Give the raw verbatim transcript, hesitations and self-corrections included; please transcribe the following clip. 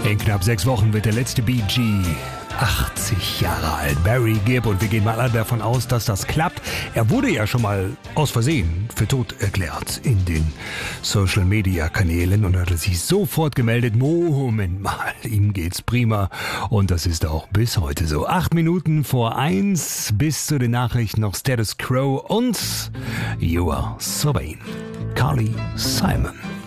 In knapp sechs Wochen wird der letzte Bee Gee achtzig Jahre alt, Barry Gibb, und wir gehen mal alle davon aus, dass das klappt. Er wurde ja schon mal aus Versehen für tot erklärt in den Social-Media-Kanälen und hat sich sofort gemeldet, Moment mal, ihm geht's prima, und das ist auch bis heute so. Acht Minuten vor eins, bis zu den Nachrichten noch Status Quo und You Are So Vain, Carly Simon.